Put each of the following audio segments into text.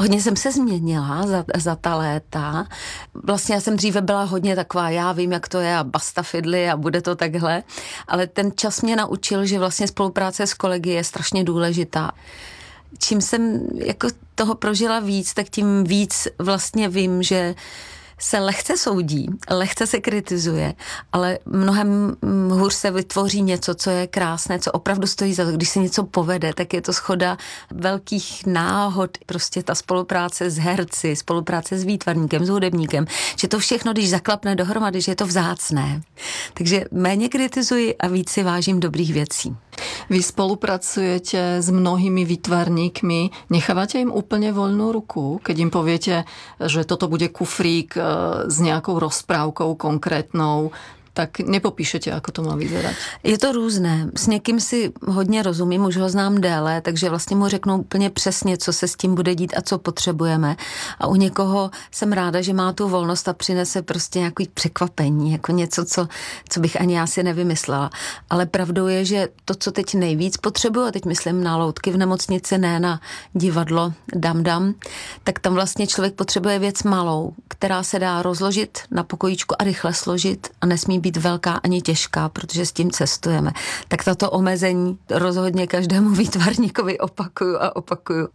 Hodně jsem se změnila za ta léta. Vlastně já jsem dříve byla hodně taková, já vím, jak to je a basta fidly a bude to takhle, ale ten čas mě naučil, že vlastně spolupráce s kolegy je strašně důležitá. Čím jsem jako toho prožila víc, tak tím víc vlastně vím, že se lehce soudí, lehce se kritizuje, ale mnohem hůř se vytvoří něco, co je krásné, co opravdu stojí za to. Když se něco povede, tak je to shoda velkých náhod, prostě ta spolupráce s herci, spolupráce s výtvarníkem, s hudebníkem, že to všechno, když zaklapne dohromady, že je to vzácné. Takže méně kritizuji a víc si vážím dobrých věcí. Vy spolupracujete s mnohými výtvarníkmi. Nechávate im úplne voľnú ruku, keď im poviete, že toto bude kufrík s nejakou rozprávkou konkrétnou, tak nepopíšete, ako to má vyzerať. Je to různé. S někým si hodně rozumím, už ho znám déle, takže vlastně mu řeknu úplně přesně, co se s tím bude dít a co potřebujeme. A u někoho jsem ráda, že má tu volnost a přinese prostě nějaký překvapení, jako něco, co bych ani já si nevymyslela. Ale pravdou je, že to, co teď nejvíc potřebuju, a teď myslím na loutky v nemocnici, ne na divadlo Dam, tak tam vlastně člověk potřebuje věc malou, která se dá rozložit na pokojíčku a rychle složit a nesmí být velká ani těžká, protože s tím cestujeme. Tak tato omezení rozhodně každému výtvarníkovi opakuju.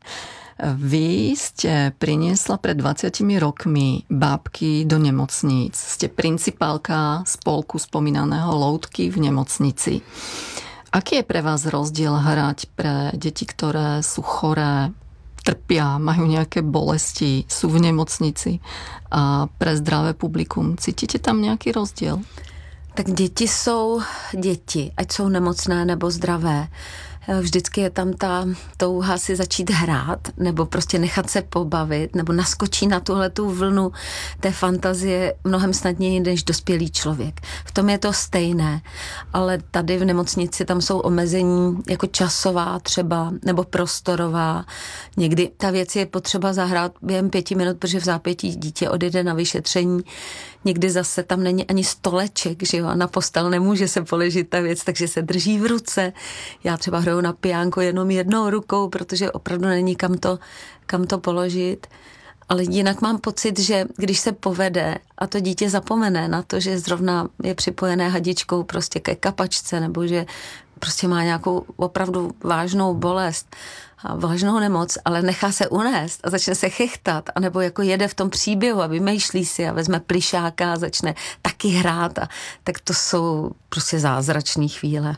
Vy ste priniesla pred 20 rokmi bábky do nemocníc. Ste principálka spolku spomínaného Loutky v nemocnici. Aký je pre vás rozdiel hrať pre deti, ktoré sú choré, trpia, majú nejaké bolesti, sú v nemocnici a pre zdravé publikum? Cítite tam nejaký rozdiel? Tak děti jsou děti, ať jsou nemocné nebo zdravé. Vždycky je tam ta touha si začít hrát, nebo prostě nechat se pobavit, nebo naskočí na tuhletu vlnu té fantazie mnohem snadněji než dospělý člověk. V tom je to stejné, ale tady v nemocnici tam jsou omezení jako časová třeba, nebo prostorová. Někdy ta věc je potřeba zahrát během 5 minut, protože v zápětí dítě odjede na vyšetření. Někdy zase tam není ani stoleček, že jo, a na postel nemůže se položit ta věc, takže se drží v ruce. Já třeba hraju na piánko jenom jednou rukou, protože opravdu není kam to položit. Ale jinak mám pocit, že když se povede a to dítě zapomene na to, že zrovna je připojené hadičkou prostě ke kapačce, nebo že prostě má nějakou opravdu vážnou bolest a vážnou nemoc, ale nechá se unést a začne se chechtat, anebo jako jede v tom příběhu a vymýšlí si a vezme plyšáka a začne taky hrát. Tak to jsou prostě zázračné chvíle.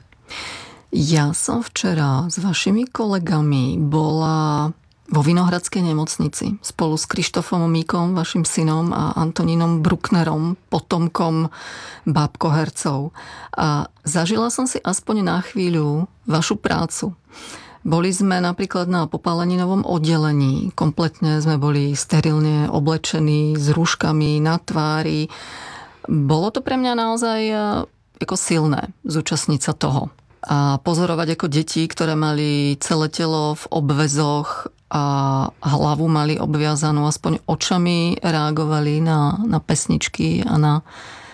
Ja som včera s vašimi kolegami bola vo Vinohradskej nemocnici spolu s Krištofom Míkom, vašim synom, a Antonínom Brucknerom, potomkom bábkohercov. A zažila som si aspoň na chvíľu vašu prácu. Boli sme napríklad na popáleninovom oddelení. Kompletne sme boli sterilne oblečení s rúškami na tvári. Bolo to pre mňa naozaj ako silné zúčastniť sa toho. A pozorovať ako deti, ktoré mali celé telo v obväzoch a hlavu mali obviazanú, aspoň očami reagovali na pesničky a na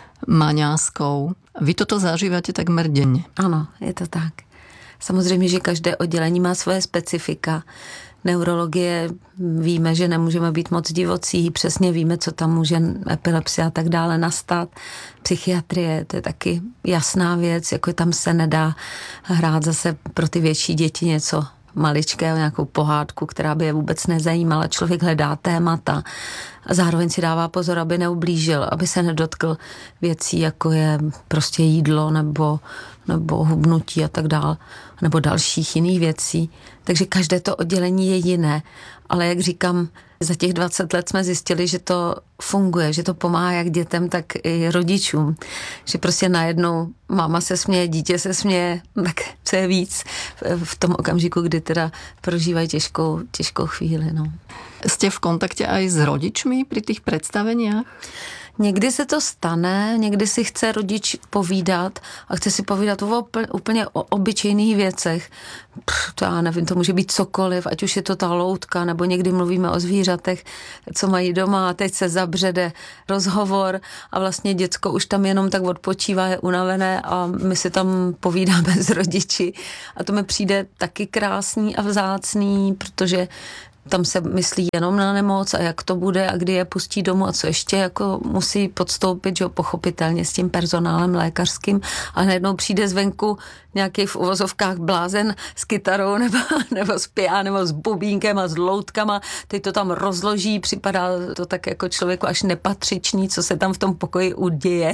maňáskov. Vy toto zažívate takmer denne. Ano, je to tak. Samozřejmě, že každé oddělení má svoje specifika. Neurologie víme, že nemůžeme být moc divocí, přesně víme, co tam může epilepsie a tak dále nastat. Psychiatrie, to je taky jasná věc, jako tam se nedá hrát zase pro ty větší děti něco maličkého, nějakou pohádku, která by je vůbec nezajímala. Člověk hledá témata a zároveň si dává pozor, aby neublížil, aby se nedotkl věcí, jako je prostě jídlo nebo hubnutí a tak dále, nebo dalších jiných věcí. Takže každé to oddělení je jiné. Ale jak říkám, za těch 20 let jsme zjistili, že to funguje, že to pomáhá jak dětem, tak i rodičům. Že prostě najednou máma se směje, dítě se směje, tak co je víc v tom okamžiku, kdy teda prožívají těžkou chvíli. No. Ste v kontakte aj s rodičmi pri tých predstaveniach? Někdy se to stane, někdy si chce rodič povídat a chce si povídat úplně o obyčejných věcech. To já nevím, to může být cokoliv, ať už je to ta loutka, nebo někdy mluvíme o zvířatech, co mají doma a teď se zabřede rozhovor a vlastně děcko už tam jenom tak odpočívá, je unavené a my si tam povídáme s rodiči. A to mi přijde taky krásný a vzácný, protože tam se myslí jenom na nemoc a jak to bude a kdy je pustí domů a co ještě jako musí podstoupit, že pochopitelně s tím personálem lékařským a najednou přijde zvenku nějaký v uvozovkách blázen s kytarou nebo s pianem, nebo s bubínkem a s loutkama, teď to tam rozloží, připadá to tak jako člověku až nepatřičný, co se tam v tom pokoji uděje.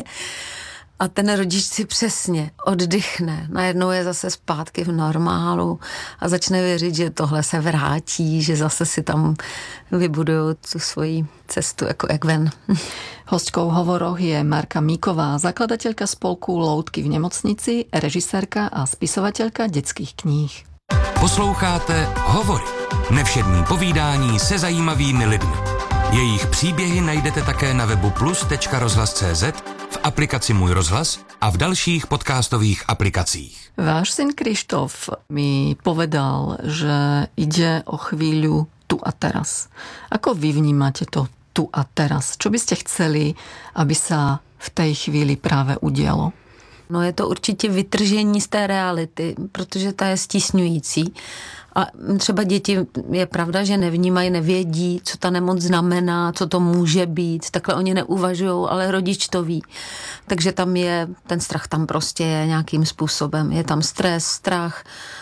A ten rodič si přesně oddychne. Najednou je zase zpátky v normálu a začne věřit, že tohle se vrátí, že zase si tam vybudují tu svoji cestu jako jak ven. Hostkou v hovoroch je Marka Míková, zakladateľka spolku Loutky v nemocnici, režisérka a spisovateľka detských kníh. Posloucháte Hovory. Nevšední povídání se zajímavými lidmi. Jejich příběhy najdete také na webu plus.rozhlas.cz, v aplikaci Můj rozhlas a v dalších podcastových aplikacích. Váš syn Krištof mi povedal, že ide o chvíľu tu a teraz. Ako vy vnímate to tu a teraz? Čo by ste chceli, aby sa v tej chvíli práve udialo? No je to určitě vytržení z té reality, protože ta je stísňující. A třeba děti, je pravda, že nevnímají, nevědí, co ta nemoc znamená, co to může být. Takhle oni neuvažují, ale rodič to ví. Takže tam je, ten strach tam prostě je nějakým způsobem. Je tam stres, strach,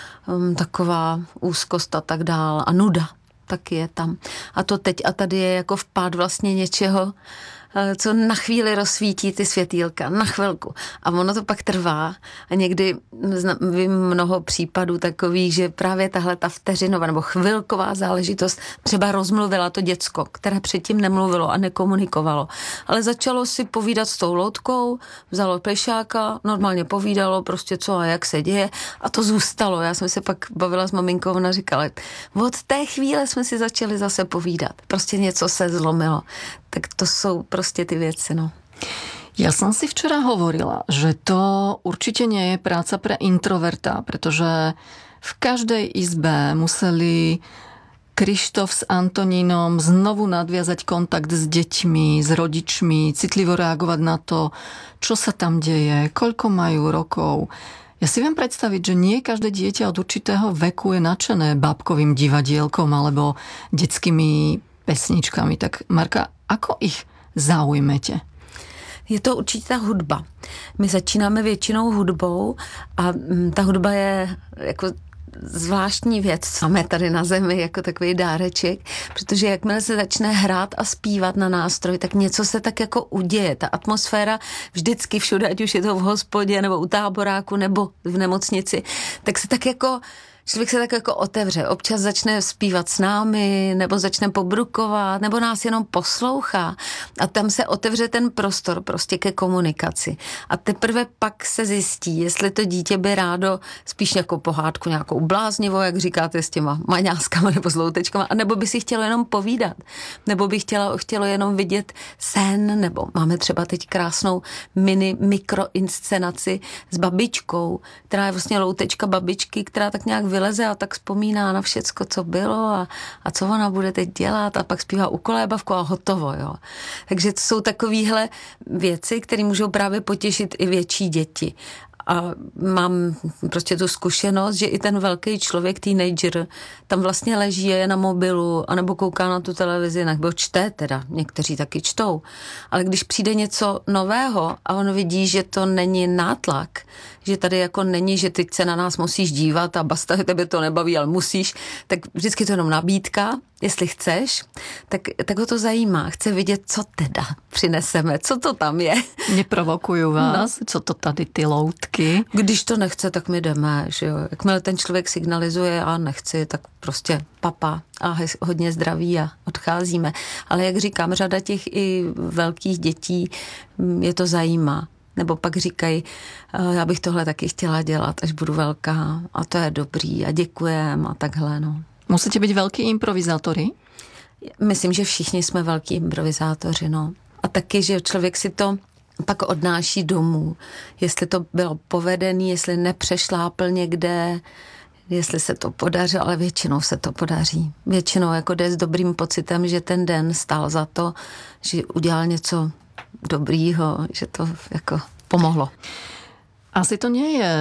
taková úzkost a tak dál. A nuda taky je tam. A to teď a tady je jako vpád vlastně něčeho, co na chvíli rozsvítí ty světýlka, na chvilku. A ono to pak trvá. A někdy vím mnoho případů takových, že právě tahle ta vteřinová nebo chvilková záležitost třeba rozmluvila to děcko, které předtím nemluvilo a nekomunikovalo. Ale začalo si povídat s tou loutkou, vzalo plešáka, normálně povídalo prostě co a jak se děje a to zůstalo. Já jsem se pak bavila s maminkou, ona říkala, od té chvíle jsme si začali zase povídat. Prostě něco se zlomilo. Tak to jsou prostě ty věci, no. Ja som si včera hovorila, že to určite nie je práca pre introverta, pretože v každej izbe museli Krištof s Antonínom znovu nadviazať kontakt s deťmi, s rodičmi, citlivo reagovať na to, čo sa tam deje, koľko majú rokov. Ja si viem predstaviť, že nie každé dieťa od určitého veku je nadšené bábkovým divadielkom alebo detskými pesničkami. Tak Marka, ako ich zaujmete? Je to určitě ta hudba. My začínáme většinou hudbou a ta hudba je jako zvláštní věc, samé tady na zemi, jako takový dáreček, protože jakmile se začne hrát a zpívat na nástroj, tak něco se tak jako uděje. Ta atmosféra vždycky všude, ať už je to v hospodě, nebo u táboráku, nebo v nemocnici, tak se tak jako člověk se tak jako otevře. Občas začne zpívat s námi, nebo začne pobrukovat, nebo nás jenom poslouchá. A tam se otevře ten prostor prostě ke komunikaci. A teprve pak se zjistí, jestli to dítě by rádo spíš nějakou pohádku, nějakou bláznivou, jak říkáte, s těma maňáskama nebo s loutečkama, anebo by si chtělo jenom povídat. Nebo by chtělo jenom vidět sen, nebo máme třeba teď krásnou mikroinscenaci s babičkou, která je vlastně loutečka babičky, která tak nějak vyleze a tak vzpomíná na všecko, co bylo a co ona bude teď dělat a pak zpívá ukolébavku a hotovo, jo. Takže to jsou takovýhle věci, které můžou právě potěšit i větší děti. A mám prostě tu zkušenost, že i ten velký člověk, teenager, tam vlastně leží, je na mobilu, anebo kouká na tu televizi, nebo čte teda, někteří taky čtou. Ale když přijde něco nového a on vidí, že to není nátlak, že tady jako není, že teď se na nás musíš dívat a basta, tebe to nebaví, ale musíš, tak vždycky to jenom nabídka, jestli chceš, tak ho to zajímá. Chce vidět, co teda přineseme, co to tam je. Neprovokují vás, co to tady ty loutky? Když to nechce, tak my jdeme, že jo. Jakmile ten člověk signalizuje a nechci, tak prostě papa a hodně zdraví a odcházíme. Ale jak říkám, řada těch i velkých dětí je to zajímá. Nebo pak říkají, já bych tohle taky chtěla dělat, až budu velká a to je dobrý a děkujem a takhle, no. Musíte být velký improvizátory? Myslím, že všichni jsme velký improvizátoři, no. A taky, že člověk si to pak odnáší domů. Jestli to bylo povedený, jestli nepřešlápl někde, jestli se to podařilo, ale většinou se to podaří. Většinou jako jde s dobrým pocitem, že ten den stál za to, že udělal něco dobrýho, že to jako pomohlo. Asi to nie je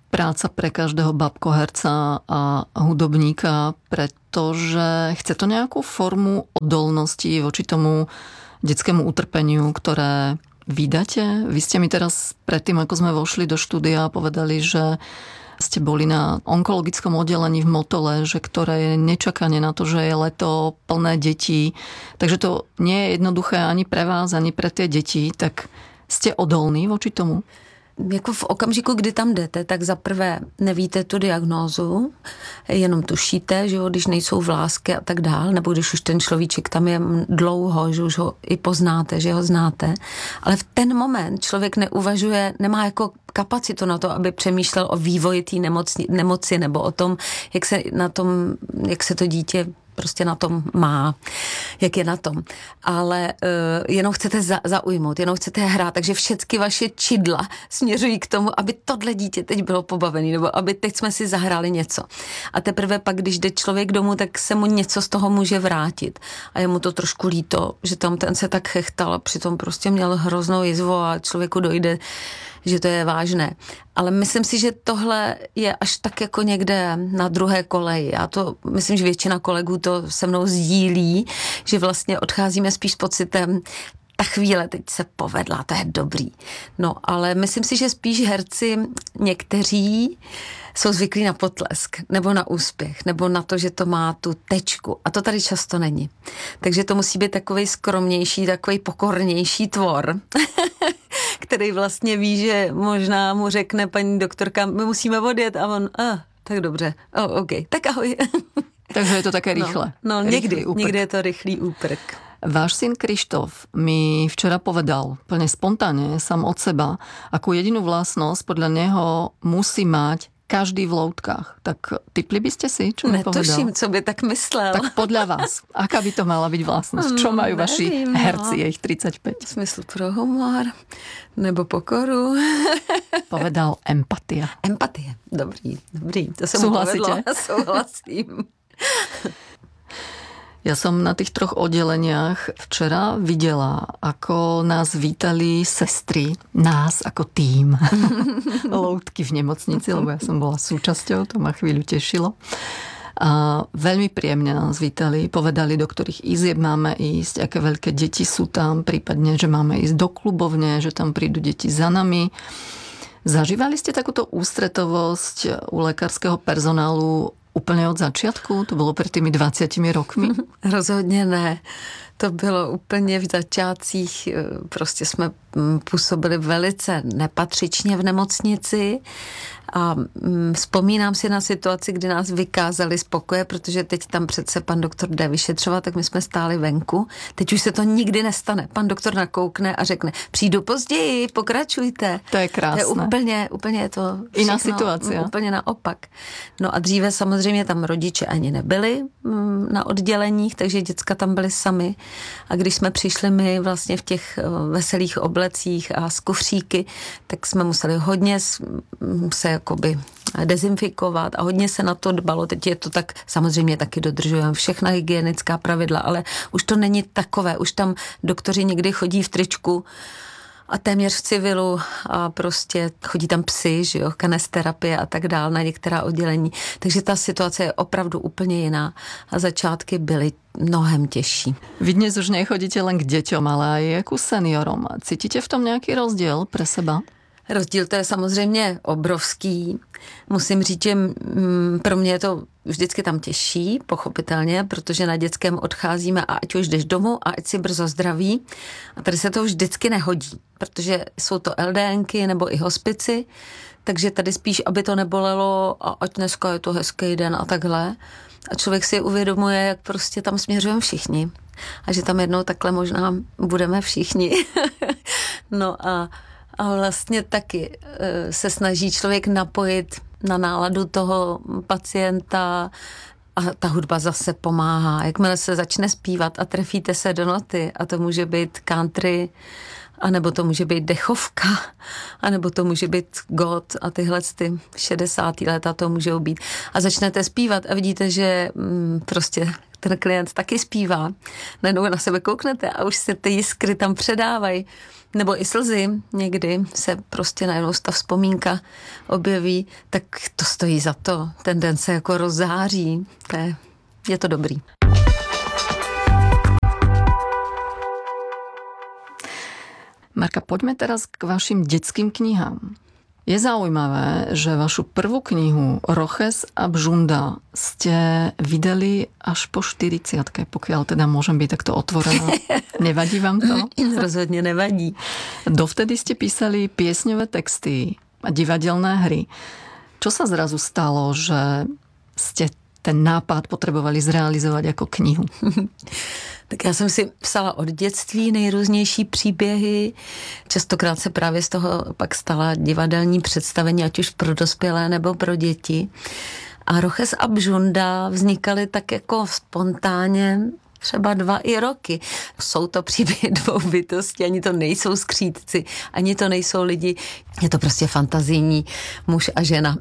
práca pre každého babkoherca a hudobníka, pretože chce to nejakú formu odolnosti voči tomu detskému utrpeniu, ktoré vydáte. Vy ste mi teraz predtým, ako sme vošli do štúdia, povedali, že ste boli na onkologickom oddelení v Motole, že ktoré je nečakanie na to, že je leto plné detí. Takže to nie je jednoduché ani pre vás, ani pre tie deti. Tak ste odolní voči tomu? Jako v okamžiku, kdy tam jdete, tak za prvé nevíte tu diagnózu, jenom tušíte, že jo, když nejsou vlásky a tak dál, nebo když už ten človíček tam je dlouho, že už ho i poznáte, že ho znáte. Ale v ten moment člověk neuvažuje, nemá jako kapacitu na to, aby přemýšlel o vývoji té nemoci nebo o tom, jak se to dítě prostě na tom má, jak je na tom. Ale jenom chcete zaujmout, jenom chcete hrát, takže všechny vaše čidla směřují k tomu, aby tohle dítě teď bylo pobavený, nebo aby teď jsme si zahráli něco. A teprve pak, když jde člověk domů, tak se mu něco z toho může vrátit. A je mu to trošku líto, že tam ten se tak chechtal a přitom prostě měl hroznou jizvu a člověku dojde, že to je vážné. Ale myslím si, že tohle je až tak jako někde na druhé koleji. Já to myslím, že většina kolegů to se mnou sdílí, že vlastně odcházíme spíš s pocitem, ta chvíle teď se povedla, to je dobrý. No, ale myslím si, že spíš herci někteří jsou zvyklí na potlesk, nebo na úspěch, nebo na to, že to má tu tečku. A to tady často není. Takže to musí být takovej skromnější, takovej pokornější tvor, který vlastně ví, že možná mu řekne paní doktorka, my musíme odjet a on, tak dobře, OK, tak ahoj. Takže je to také rýchle. No někdy je to rychlý úprk. Váš syn Krištof mi včera povedal plne spontánne, sám od seba, akú jedinú vlastnosť podľa neho musí mať každý v loutkách. Tak tipli by ste si, čo mi povedal? Netuším, co by tak myslel. Tak podľa vás, aká by to mala byť vlastnosť? Čo majú vaši herci, je ich 35? Smysl pro humor, nebo pokoru. Povedal empatia. Empatie, dobrý. To se mu povedlo. Souhlasím. Ja som na tých 3 oddeleniach včera videla, ako nás vítali sestry, nás ako tím, loutky v nemocnici, lebo ja som bola súčasťou, to ma chvíľu tešilo. A veľmi príjemne nás vítali, povedali, do ktorých izieb máme ísť, aké veľké deti sú tam, prípadne, že máme ísť do klubovne, že tam prídu deti za nami. Zažívali ste takúto ústretovosť u lekárskeho personálu úplně od začátku? To bylo před těmi 20 rokmi? Rozhodně ne. To bylo úplně v začátcích. Prostě jsme působili velice nepatřičně v nemocnici a vzpomínám si na situaci, kdy nás vykázali z pokoje, protože teď tam přece pan doktor jde vyšetřovat, tak my jsme stáli venku. Teď už se to nikdy nestane. Pan doktor nakoukne a řekne, přijdu později, pokračujte. To je krásné. To je úplně je to jiná situace. Úplně naopak. No a dříve samozřejmě tam rodiče ani nebyli na odděleních, takže děcka tam byly sami. A když jsme přišli my vlastně v těch veselých oblecích a z kufříky, tak jsme museli hodně se jakoby dezinfikovat a hodně se na to dbalo. Teď je to tak, samozřejmě taky dodržujeme všechna hygienická pravidla, ale už to není takové. Už tam doktoři někdy chodí v tričku a téměř v civilu a prostě chodí tam psy, že jo, kanesterapie a tak dál na některá oddělení. Takže ta situace je opravdu úplně jiná a začátky byly mnohem těžší. Vy dnes už nechodíte len k deťom, ale aj ku seniorom. Cítíte v tom nějaký rozdíl pre seba? Rozdíl to je samozřejmě obrovský. Musím říct, že pro mě je to vždycky tam těžší, pochopitelně, protože na dětském odcházíme a ať už jdeš domů a ať si brzo zdraví. A tady se to vždycky nehodí, protože jsou to LDNky nebo i hospici, takže tady spíš, aby to nebolelo a ať dneska je to hezký den a takhle. A člověk si uvědomuje, jak prostě tam směřujeme všichni. A že tam jednou takhle možná budeme všichni. No a vlastně taky se snaží člověk napojit na náladu toho pacienta a ta hudba zase pomáhá. Jakmile se začne zpívat a trefíte se do noty a to může být country, anebo to může být dechovka, anebo to může být god a tyhle ty 60. léta to můžou být. A začnete zpívat a vidíte, že prostě ten klient taky zpívá. Najednou na sebe kouknete a už se ty jiskry tam předávají. Nebo i slzy někdy se prostě najednou ta vzpomínka objeví, tak to stojí za to. Ten den se jako rozzáří. Je to dobrý. Marka, poďme teraz k vašim detským knihám. Je zaujímavé, že vašu prvú knihu Roches a Bžunda ste vydali až po 40-ke, pokiaľ teda môžem byť takto otvorená. Nevadí vám to? Rozhodne nevadí. Dovtedy ste písali piesňové texty a divadelné hry. Čo sa zrazu stalo, že ste ten nápad potrebovali zrealizovať ako knihu? Tak já jsem si psala od dětství nejrůznější příběhy. Častokrát se právě z toho pak stala divadelní představení, ať už pro dospělé nebo pro děti. A Roches a Bžunda vznikaly tak jako spontánně třeba 2 roky. Jsou to příběhy 2 bytostí, ani to nejsou skřídci, ani to nejsou lidi. Je to prostě fantazijní muž a žena.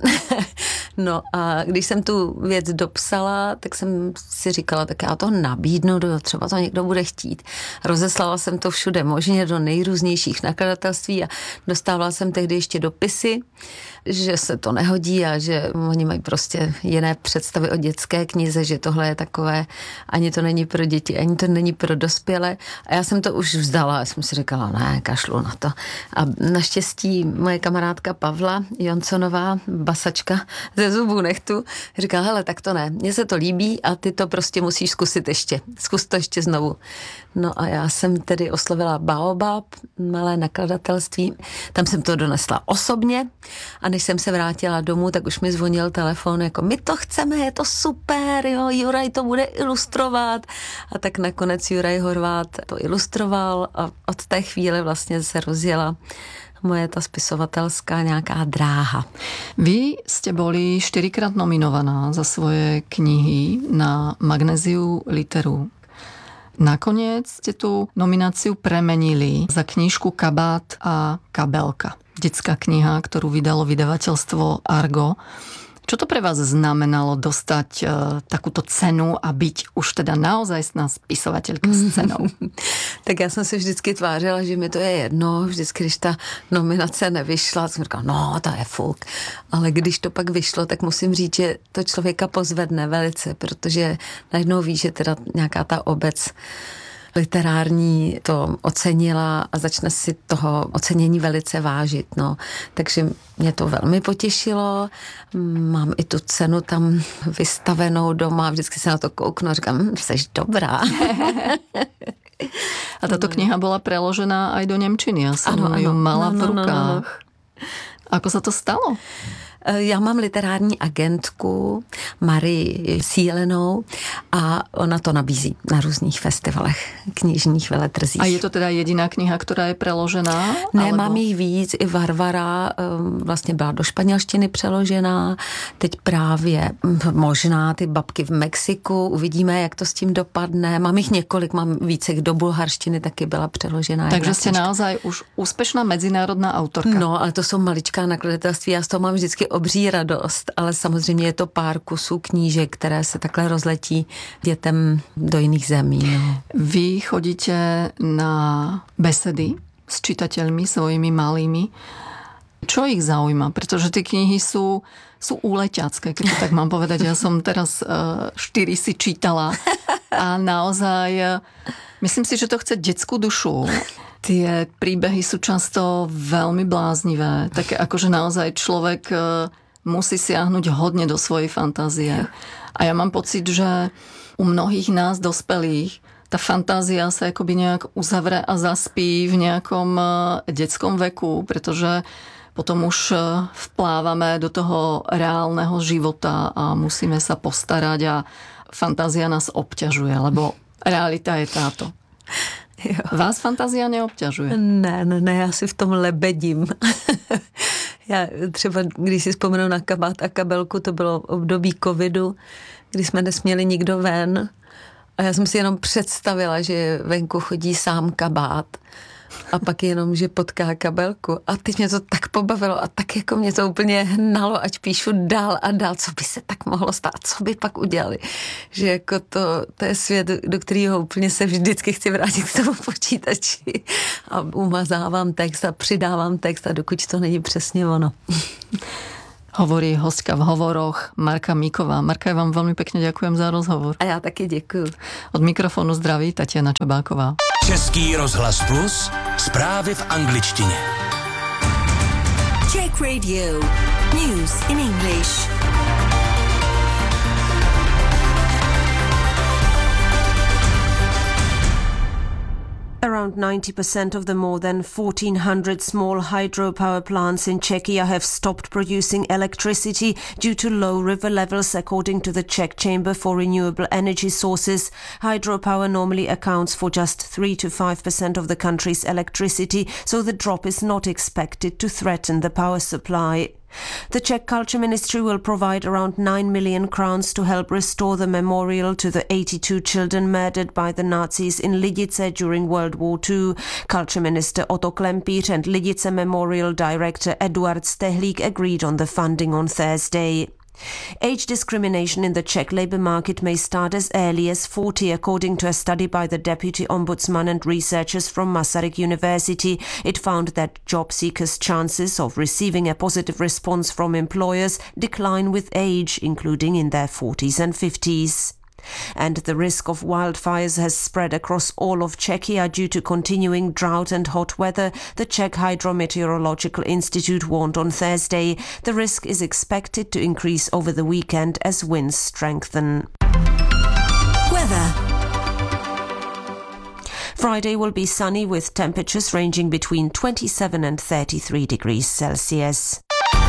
No a když jsem tu věc dopsala, tak jsem si říkala, tak já to nabídnu, třeba to někdo bude chtít. Rozeslala jsem to všude možně do nejrůznějších nakladatelství a dostávala jsem tehdy ještě dopisy, že se to nehodí a že oni mají prostě jiné představy o dětské knize, že tohle je takové, ani to není pro děti, ani to není pro dospělé. A já jsem to už vzdala, já jsem si říkala, ne, kašlu na to. A naštěstí moje kamarádka Pavla Jonsonová, basačka ze zubů nechtu, říkala, hele, tak to ne, mně se to líbí a ty to prostě musíš zkusit ještě. Zkus to ještě znovu. No a já jsem tedy oslovila Baobab, malé nakladatelství, tam jsem to donesla osobně a než jsem se vrátila domů, tak už mi zvonil telefon, jako my to chceme, je to super, jo, Juraj to bude ilustrovat. A tak nakonec Juraj Horvát to ilustroval a od té chvíle vlastně se rozjela moje ta spisovatelská nějaká dráha. Vy ste boli 4-krát nominovaná za svoje knihy na Magnéziu Literu. Nakoniec ste tú nomináciu premenili za knižku Kabát a kabelka. Detská kniha, ktorú vydalo vydavateľstvo Argo. Čo to pre vás znamenalo dostať takúto cenu a byť už teda naozajstná spisovateľka s cenou? Tak já jsem si vždycky tvářila, že mi to je jedno. Vždycky, když ta nominace nevyšla, jsem říkala, no, to je fuk. Ale když to pak vyšlo, tak musím říct, že to člověka pozvedne velice, protože najednou ví, že teda nějaká ta obec literární to ocenila a začne si toho ocenění velice vážit. No. Takže mě to velmi potěšilo. Mám i tu cenu tam vystavenou doma. Vždycky se na to kouknu a říkám, seš dobrá. A táto kniha bola preložená aj do nemčiny. Ja som ju mala v rukách. Ako sa to stalo? Já mám literární agentku Marii Sílenou a ona to nabízí na různých festivalech, knižních veletrzích. A je to teda jediná kniha, která je preložená? Ne, alebo... mám jich víc. I Varvara vlastně byla do španělštiny přeložená. Teď právě možná ty babky v Mexiku. Uvidíme, jak to s tím dopadne. Mám jich několik, mám více do bulharštiny taky byla přeložená. Takže jste naozaj už úspěšná mezinárodná autorka. No, ale to jsou maličká nakladatelství. Já z toho mám vždycky obří radost, ale samozřejmě je to pár kusů knížek, které se takhle rozletí dětem do jiných zemí. No. Vy chodíte na besedy s čitateľmi svojimi malými. Čo ich zaujíma? Pretože tie knihy sú úleťacké, keď to tak mám povedať. Ja som teraz 4 si čítala a naozaj myslím si, že to chce detskú dušu. Tie príbehy sú často veľmi bláznivé. Také akože naozaj človek musí siahnuť hodne do svojej fantázie. A ja mám pocit, že u mnohých nás dospelých tá fantázia sa akoby nejak uzavre a zaspí v nejakom detskom veku, pretože potom už vplávame do toho reálneho života a musíme sa postarať a fantázia nás obťažuje, lebo realita je táto. Jo. Vás fantázia neobťažuje? Ne, já si v tom lebedím. Já třeba, když si vzpomenu na Kabát a kabelku, to bylo období covidu, kdy jsme nesměli nikdo ven a já jsem si jenom představila, že venku chodí sám Kabát A pak jenom, že potká kabelku. A teď mě to tak pobavilo a tak jako mě to úplně hnalo, ať píšu dál a dál, co by se tak mohlo stát, co by pak udělali. Že jako to je svět, do kterého úplně se vždycky chci vrátit k tomu počítači a umazávám text a přidávám text a dokud to není přesně ono. Hovorí hostka v hovoroch Marka Míková. Marka, ja vám veľmi pekne ďakujem za rozhovor. A já taky děkuju. Od mikrofonu zdraví Tatiana Čabáková. Český rozhlas Plus, zprávy v angličtině. Czech Radio. News in English. Around 90% of the more than 1,400 small hydropower plants in Czechia have stopped producing electricity due to low river levels, according to the Czech Chamber for Renewable Energy Sources. Hydropower normally accounts for just 3 to 5% of the country's electricity, so the drop is not expected to threaten the power supply. The Czech Culture Ministry will provide around 9 million crowns to help restore the memorial to the 82 children murdered by the Nazis in Lidice during World War II. Culture Minister Otto Klempíř and Lidice Memorial Director Eduard Stehlík agreed on the funding on Thursday. Age discrimination in the Czech labour market may start as early as 40, according to a study by the Deputy Ombudsman and researchers from Masaryk University. It found that job seekers' chances of receiving a positive response from employers decline with age, including in their 40s and 50s. And the risk of wildfires has spread across all of Czechia due to continuing drought and hot weather, the Czech Hydrometeorological Institute warned on Thursday. The risk is expected to increase over the weekend as winds strengthen. Weather. Friday will be sunny with temperatures ranging between 27 and 33 degrees Celsius.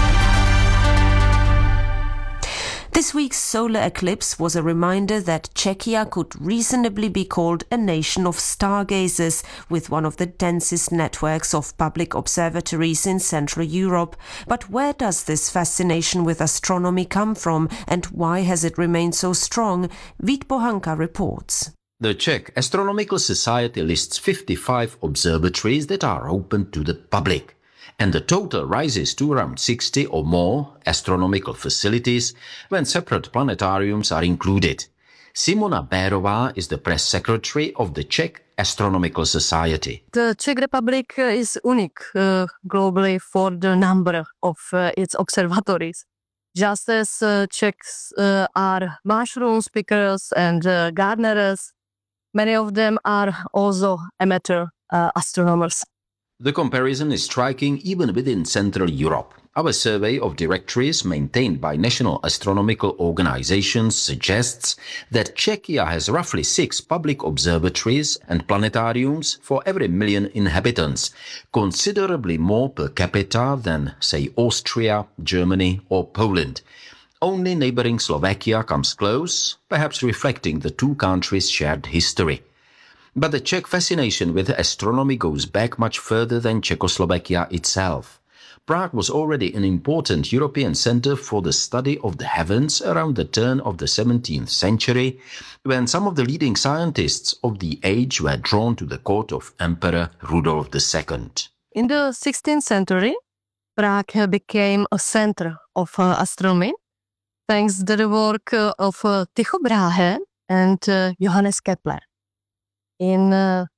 This week's solar eclipse was a reminder that Czechia could reasonably be called a nation of stargazers, with one of the densest networks of public observatories in Central Europe. But where does this fascination with astronomy come from, and why has it remained so strong? Vít Pohanka reports. The Czech Astronomical Society lists 55 observatories that are open to the public, and the total rises to around 60 or more astronomical facilities when separate planetariums are included. Simona Bérová is the press secretary of the Czech Astronomical Society. The Czech Republic is unique globally for the number of its observatories. Just as Czechs are mushroom pickers and gardeners, many of them are also amateur astronomers. The comparison is striking even within Central Europe. Our survey of directories maintained by national astronomical organizations suggests that Czechia has roughly 6 public observatories and planetariums for every million inhabitants, considerably more per capita than, say, Austria, Germany or Poland. Only neighboring Slovakia comes close, perhaps reflecting the two countries' shared history. But the Czech fascination with astronomy goes back much further than Czechoslovakia itself. Prague was already an important European center for the study of the heavens around the turn of the 17th century, when some of the leading scientists of the age were drawn to the court of Emperor Rudolf II. In the 16th century, Prague became a center of astronomy, thanks to the work of Tycho Brahe and Johannes Kepler. In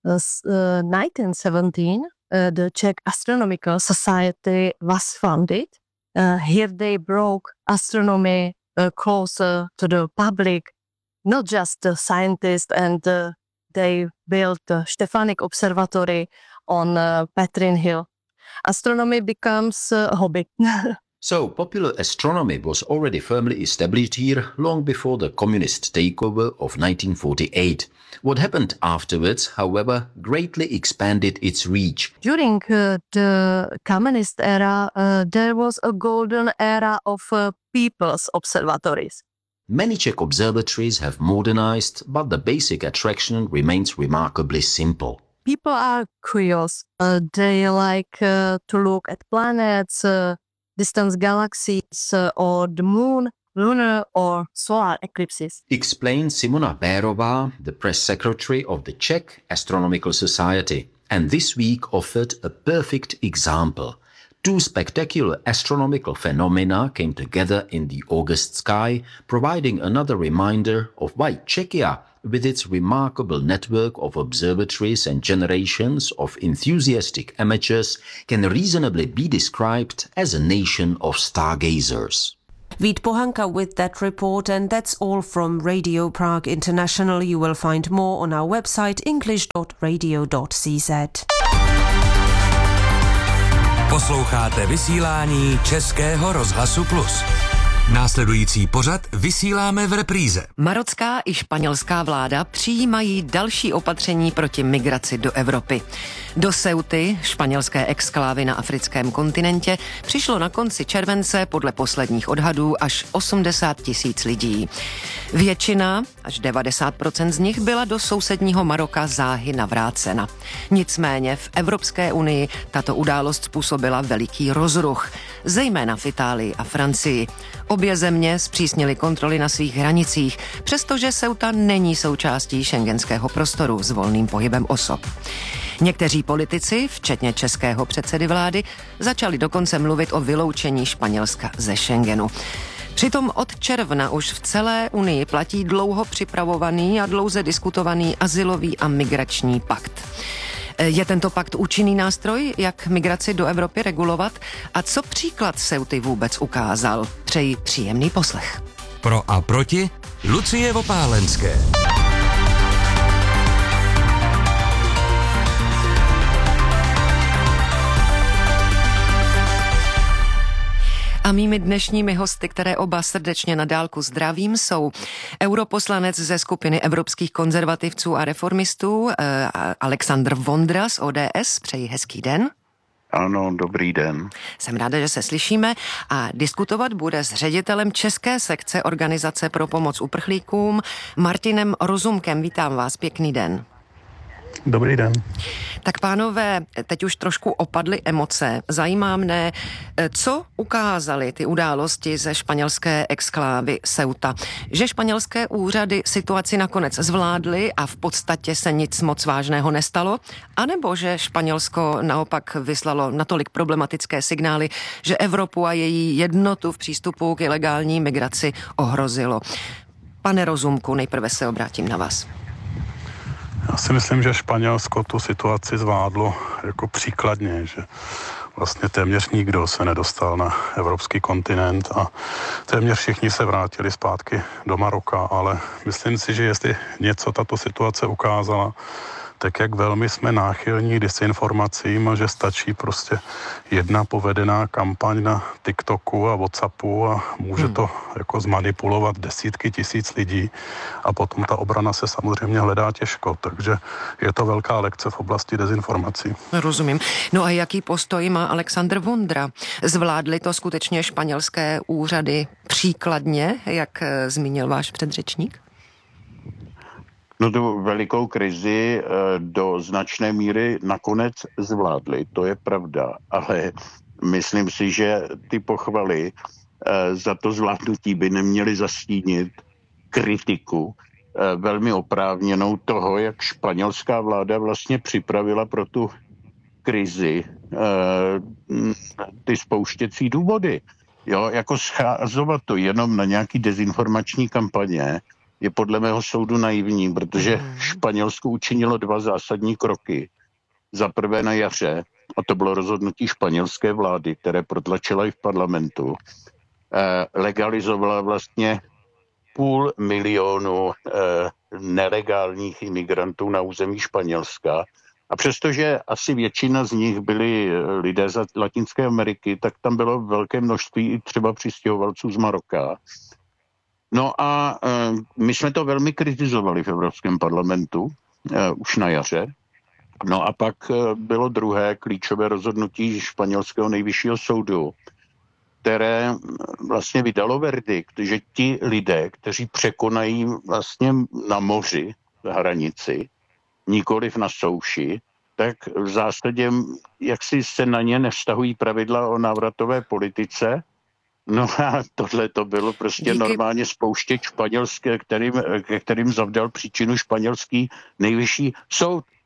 1917, the Czech Astronomical Society was founded. Here they brought astronomy closer to the public, not just the scientists, and they built the Stefanik Observatory on Petrin Hill. Astronomy becomes a hobby. So, popular astronomy was already firmly established here long before the communist takeover of 1948. What happened afterwards, however, greatly expanded its reach. During the communist era, there was a golden era of people's observatories. Many Czech observatories have modernized, but the basic attraction remains remarkably simple. People are curious. They like to look at planets, distant galaxies, or the moon, lunar or solar eclipses. Explains Simona Bérová, the press secretary of the Czech Astronomical Society. and this week offered a perfect example. Two spectacular astronomical phenomena came together in the August sky, providing another reminder of why Czechia, with its remarkable network of observatories and generations of enthusiastic amateurs, can reasonably be described as a nation of stargazers. Vít Pohanka with that report, and that's all from Radio Prague International. You will find more on our website english.radio.cz. Posloucháte vysílání Českého rozhlasu Plus. Následující pořad vysíláme v repríze. Marocká i španělská vláda přijímají další opatření proti migraci do Evropy. Do Ceuty, španělské exklávy na africkém kontinentě, přišlo na konci července podle posledních odhadů až 80 000 lidí. Většina, až 90% z nich, byla do sousedního Maroka záhy navrácena. Nicméně v Evropské unii tato událost způsobila veliký rozruch, zejména v Itálii a Francii. Obě země zpřísnily kontroly na svých hranicích, přestože Ceuta není součástí schengenského prostoru s volným pohybem osob. Někteří politici, včetně českého předsedy vlády, začali dokonce mluvit o vyloučení Španělska ze Schengenu. Přitom od června už v celé Unii platí dlouho připravovaný a dlouze diskutovaný azylový a migrační pakt. Je tento pakt účinný nástroj, jak migraci do Evropy regulovat? A co příklad Ceuty vůbec ukázal? Přeji příjemný poslech. Pro a proti Lucie Vopálenské. A mými dnešními hosty, které oba srdečně na dálku zdravím, jsou europoslanec ze skupiny evropských konzervativců a reformistů Alexandr Vondra z ODS. Přeji hezký den. Ano, dobrý den. Jsem ráda, že se slyšíme a diskutovat bude s ředitelem české sekce Organizace pro pomoc uprchlíkům Martinem Rozumkem. Vítám vás, pěkný den. Dobrý den. Tak pánové, teď už trošku opadly emoce. Zajímá mne, co ukázaly ty události ze španělské exklávy Ceuta. Že španělské úřady situaci nakonec zvládly a v podstatě se nic moc vážného nestalo? A nebo že Španělsko naopak vyslalo natolik problematické signály, že Evropu a její jednotu v přístupu k ilegální migraci ohrozilo? Pane Rozumku, nejprve se obrátím na vás. Já si myslím, že Španělsko tu situaci zvládlo jako příkladně, že vlastně téměř nikdo se nedostal na evropský kontinent a téměř všichni se vrátili zpátky do Maroka, ale myslím si, že jestli něco tato situace ukázala, tak jak velmi jsme náchylní dezinformacím a že stačí prostě jedna povedená kampaň na TikToku a WhatsAppu a může to jako zmanipulovat desítky tisíc lidí a potom ta obrana se samozřejmě hledá těžko, takže je to velká lekce v oblasti dezinformací. Rozumím. No a jaký postoj má Alexandr Vondra? Zvládly to skutečně španělské úřady příkladně, jak zmínil váš předřečník? No tu velikou krizi do značné míry nakonec zvládli, to je pravda, ale myslím si, že ty pochvaly za to zvládnutí by neměly zastínit kritiku velmi oprávněnou toho, jak španělská vláda vlastně připravila pro tu krizi ty spouštěcí důvody. Jo, jako scházovat to jenom na nějaký dezinformační kampaně je podle mého soudu naivní, protože Španělsko učinilo dva zásadní kroky. Za prvé na jaře, a to bylo rozhodnutí španělské vlády, které protlačila i v parlamentu, legalizovala vlastně 500 000 nelegálních imigrantů na území Španělska. A přestože asi většina z nich byli lidé z Latinské Ameriky, tak tam bylo velké množství i třeba přistěhovalců z Maroka. No a my jsme to velmi kritizovali v Evropském parlamentu už na jaře. No a pak bylo druhé klíčové rozhodnutí španělského nejvyššího soudu, které vlastně vydalo verdikt, že ti lidé, kteří překonají vlastně na moři hranici, nikoliv na souši, tak v zásadě jaksi se na ně nevztahují pravidla o návratové politice. No a tohle to bylo prostě normálně spouštěč španělské, kterým zavdal příčinu španělský nejvyšší soud.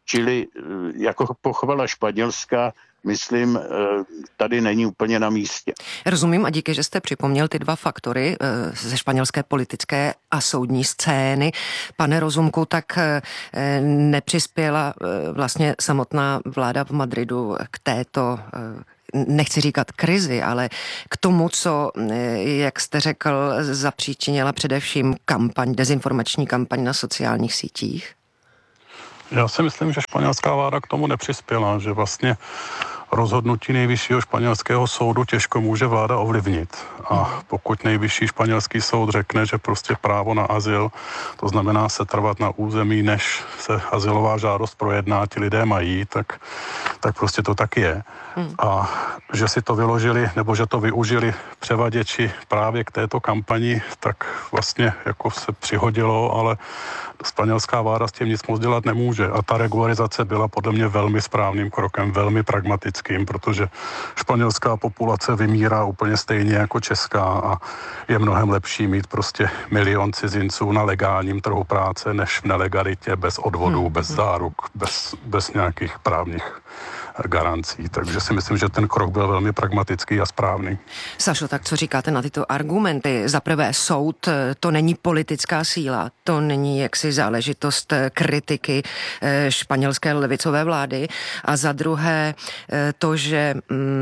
Čili jako pochvala Španělska, myslím, tady není úplně na místě. Rozumím a díky, že jste připomněl ty dva faktory ze španělské politické a soudní scény. Pane Rozumku, tak nepřispěla vlastně samotná vláda v Madridu k této nechci říkat krizi, ale k tomu, co, jak jste řekl, zapříčinila především dezinformační kampaň na sociálních sítích? Já si myslím, že španělská vláda k tomu nepřispěla, že vlastně rozhodnutí nejvyššího španělského soudu těžko může vláda ovlivnit. A pokud nejvyšší španělský soud řekne, že prostě právo na azyl, to znamená setrvat na území, než se azylová žádost projedná, ti lidé mají, tak prostě to tak je. A že si to vyložili, nebo že to využili převaděči právě k této kampani, tak vlastně jako se přihodilo, ale španělská vláda s tím nic moc dělat nemůže. A ta regularizace byla podle mě velmi správným krokem, velmi pragmatickým, protože španělská populace vymírá úplně stejně jako česká a je mnohem lepší mít prostě milion cizinců na legálním trhu práce, než v nelegalitě, bez odvodů, bez záruk, bez nějakých právních garancí. Takže si myslím, že ten krok byl velmi pragmatický a správný. Sašo, tak co říkáte na tyto argumenty? Za prvé, soud, to není politická síla, to není jaksi záležitost kritiky španělské levicové vlády. A za druhé, to, že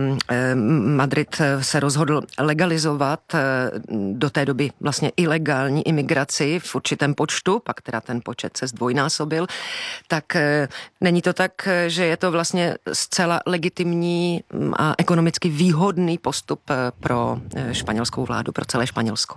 Madrid se rozhodl legalizovat do té doby vlastně ilegální imigraci v určitém počtu, pak teda ten počet se zdvojnásobil, tak není to tak, že je to vlastně zcela legitimní a ekonomicky výhodný postup pro španělskou vládu, pro celé Španělsko?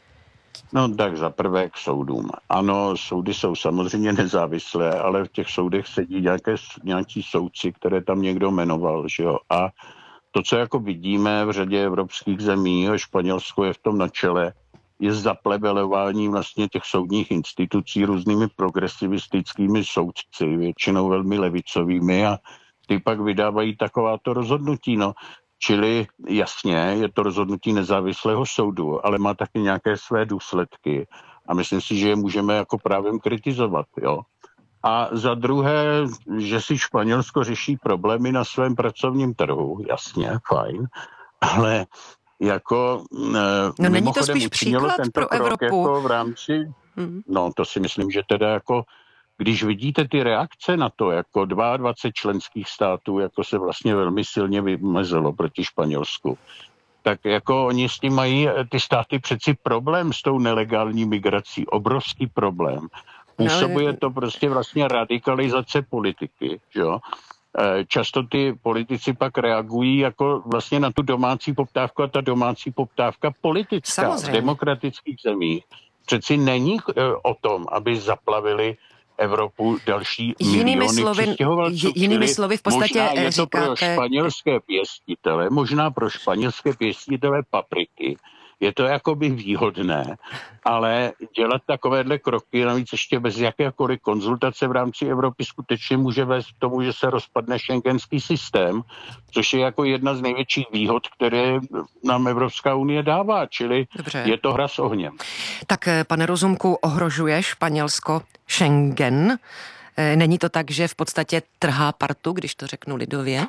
No tak za prvé k soudům. Ano, soudy jsou samozřejmě nezávislé, ale v těch soudech sedí nějaký soudci, které tam někdo jmenoval, že jo. A to, co jako vidíme v řadě evropských zemí, a Španělsko je v tom na čele, je zaplevelování vlastně těch soudních institucí různými progresivistickými soudci, většinou velmi levicovými, a ty pak vydávají takováto rozhodnutí, no. Čili jasně, je to rozhodnutí nezávislého soudu, ale má taky nějaké své důsledky a myslím si, že je můžeme jako právem kritizovat, jo. A za druhé, že si Španělsko řeší problémy na svém pracovním trhu, jasně, fajn, ale jako no není to spíš příklad pro Evropu? Jako v rámci, no to si myslím, že teda jako když vidíte ty reakce na to, jako 22 členských států, jako se vlastně velmi silně vymezilo proti Španělsku, tak jako oni s tím mají ty státy přeci problém s tou nelegální migrací, obrovský problém. Působuje to prostě vlastně radikalizace politiky, jo. Často ty politici pak reagují jako vlastně na tu domácí poptávku a ta domácí poptávka politická. Samozřejmě. V demokratických zemích přeci není o tom, aby zaplavili Evropu další miliony přistěhovalců. Jinými slovy v podstatě možná je to říkáte... pro španělské pěstitele, možná pro španělské pěstitele papriky, je to jakoby výhodné, ale dělat takovéhle kroky, navíc ještě bez jakékoliv konzultace v rámci Evropy, skutečně může vést k tomu, že se rozpadne schengenský systém, což je jako jedna z největších výhod, které nám Evropská unie dává, čili Dobře. Je to hra s ohněm. Tak, pane Rozumku, ohrožuje Španělsko Schengen? Není to tak, že v podstatě trhá partu, když to řeknu lidově?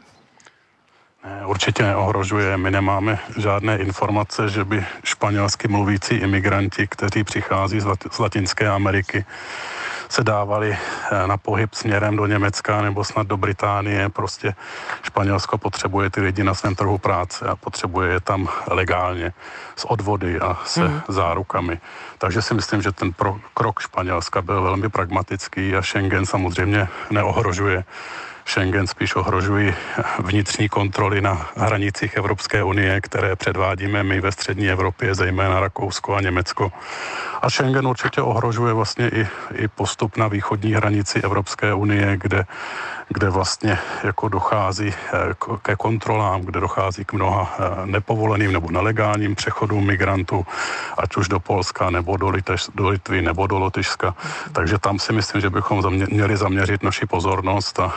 Ne, určitě neohrožuje. My nemáme žádné informace, že by španělsky mluvící imigranti, kteří přichází z Latinské Ameriky, se dávali na pohyb směrem do Německa nebo snad do Británie. Prostě Španělsko potřebuje ty lidi na svém trhu práce a potřebuje je tam legálně s odvody a se zárukami. Takže si myslím, že ten krok Španělska byl velmi pragmatický a Schengen samozřejmě neohrožuje. Schengen spíš ohrožují vnitřní kontroly na hranicích Evropské unie, které předvádíme my ve střední Evropě, zejména Rakousko a Německo. A Schengen určitě ohrožuje vlastně i postup na východní hranici Evropské unie, kde vlastně jako dochází ke kontrolám, kde dochází k mnoha nepovoleným nebo nelegálním přechodům migrantů, ať už do Polska, nebo do Litvy, nebo do Lotyšska. Takže tam si myslím, že bychom měli zaměřit naši pozornost a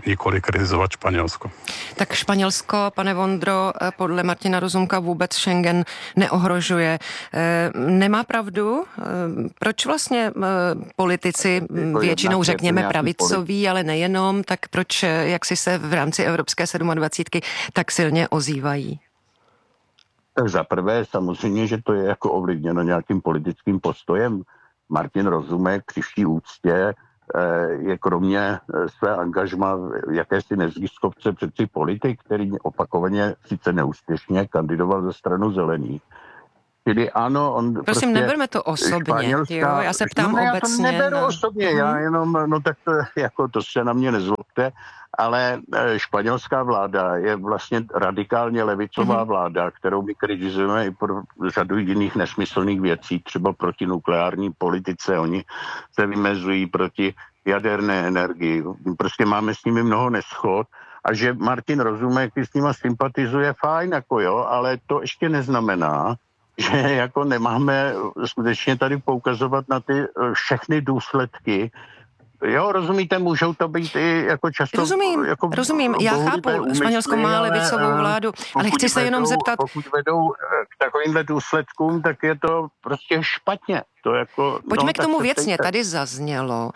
nikoli kritizovat Španělsko. Tak Španělsko, pane Vondro, podle Martina Rozumka vůbec Schengen neohrožuje. Nemá pravdu? Proč vlastně politici, většinou řekněme pravicoví, ale nejenom, tak proč jak si se v rámci Evropské 27 tak silně ozývají? Tak zaprvé samozřejmě, že to je jako ovlivněno nějakým politickým postojem. Martin Rozumek při vší úctě je kromě své angažma jakési neziskovce přeci politik, který opakovaně sice neúspěšně kandidoval za stranu Zelených. Čili ano, on prosím, prostě neberme to osobně, jo? Já se ptám obecně. Já to neberu osobně, já jenom, no tak to, jako to se na mě nezlobte, ale španělská vláda je vlastně radikálně levicová vláda, kterou my kritizujeme i pro řadu jiných nesmyslných věcí, třeba proti nukleární politice, oni se vymezují proti jaderné energii, prostě máme s nimi mnoho neschod. A že Martin Rozumek s nima sympatizuje, fajn, jako jo, ale to ještě neznamená, že jako nemáme skutečně tady poukazovat na ty všechny důsledky. Jo, rozumíte, můžou to být i jako často... Rozumím, já chápu, Španělsko má levicovou vládu, ale chci se jenom zeptat... Pokud vedou k takovýmhle důsledkům, tak je to prostě špatně. To jako, pojďme k tomu věcně. Tady zaznělo,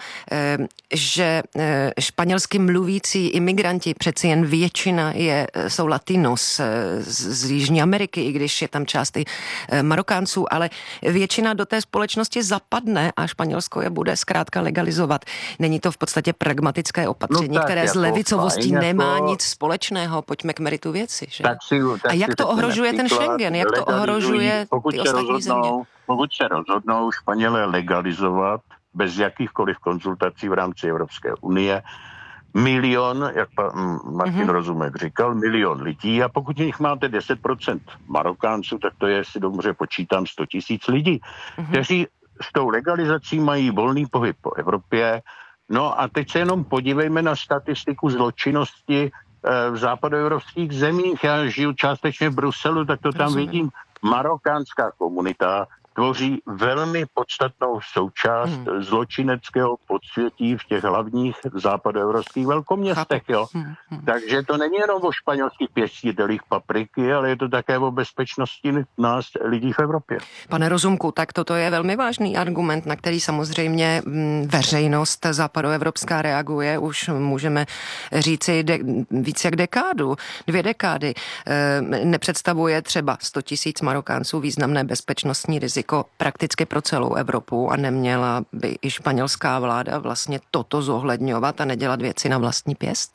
že španělsky mluvící imigranti, přeci jen většina jsou latinos z Jižní Ameriky, i když je tam část i Marokánců, ale většina do té společnosti zapadne a Španělsko je bude zkrátka legalizovat. Není to v podstatě pragmatické opatření, které s levicovostí nemá nic společného. Pojďme k meritu věci. Že? A jak to ohrožuje ten Schengen? Jak to ohrožuje ty ostatní země? Pokud se rozhodnou Španělé legalizovat bez jakýchkoliv konzultací v rámci Evropské unie 1 milion, jak Martin Rozumek říkal, 1 milion lidí, a pokud jich máte 10% Marokánců, tak to je, si dobře počítám, 100 000 lidí, kteří s tou legalizací mají volný pohyb po Evropě. No a teď se jenom podívejme na statistiku zločinnosti v západoevropských zemích. Já žiju částečně v Bruselu, tak to tam vidím. Marokánská komunita tvoří velmi podstatnou součást zločineckého podsvětí v těch hlavních západoevropských velkoměstech. Jo. Takže to není jenom o španělských pěstitelích papriky, ale je to také o bezpečnosti nás lidí v Evropě. Pane Rozumku, tak toto je velmi vážný argument, na který samozřejmě veřejnost západoevropská reaguje. Už můžeme říci víc jak dekádu, 2 dekády. Nepředstavuje třeba 100 000 Marokánců významné bezpečnostní riziko prakticky pro celou Evropu a neměla by i španělská vláda vlastně toto zohledňovat a nedělat věci na vlastní pěst?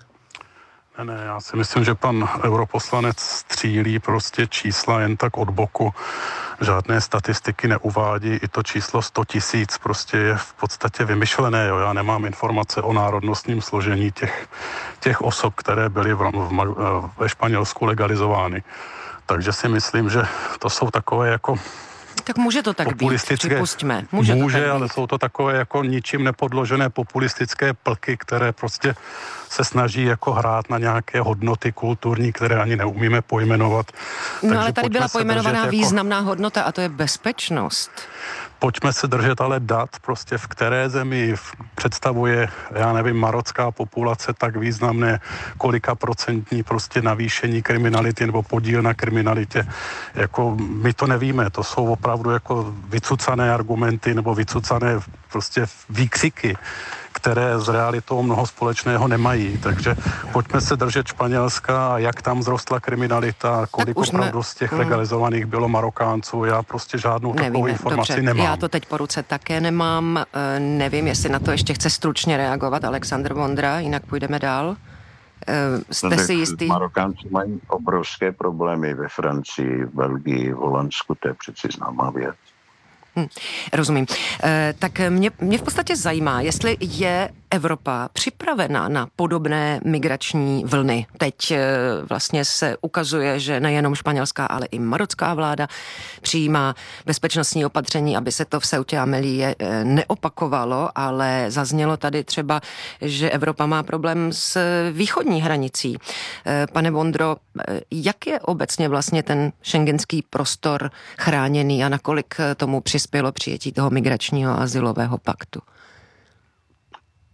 Ne, já si myslím, že pan europoslanec střílí prostě čísla jen tak od boku. Žádné statistiky neuvádí, i to číslo 100 000 prostě je v podstatě vymyšlené. Jo. Já nemám informace o národnostním složení těch osob, které byly ve Španělsku legalizovány. Takže si myslím, že to jsou takové jako... Tak může to tak být, připustíme. Může, ale jsou to takové jako ničím nepodložené populistické plky, které prostě se snaží jako hrát na nějaké hodnoty kulturní, které ani neumíme pojmenovat. No takže ale tady byla pojmenovaná významná hodnota a to je bezpečnost. Pojďme se držet ale dat, prostě v které zemi představuje, já nevím, marocká populace tak významné, kolika procentní prostě navýšení kriminality nebo podíl na kriminalitě. Jako my to nevíme, to jsou opravdu jako vycucané argumenty nebo vycucané prostě výkřiky, které s realitou mnoho společného nemají. Takže pojďme se držet Španělska a jak tam vzrostla kriminalita, kolik opravdu z těch legalizovaných bylo Marokánců. Já prostě žádnou takovou informaci nemám. Já to teď po ruce také nemám. Nevím, jestli na to ještě chce stručně reagovat Alexandr Vondra, jinak půjdeme dál. Jste si jistý? Marokánci mají obrovské problémy ve Francii, v Belgii, v Holandsku, to je přeci známá věc. Rozumím. Tak mě v podstatě zajímá, jestli je Evropa připravená na podobné migrační vlny. Teď vlastně se ukazuje, že nejenom španělská, ale i marocká vláda přijímá bezpečnostní opatření, aby se to v Ceutě a Melille neopakovalo, ale zaznělo tady třeba, že Evropa má problém s východní hranicí. Pane Vondro, jak je obecně vlastně ten schengenský prostor chráněný a nakolik tomu přispělo přijetí toho migračního a azylového paktu?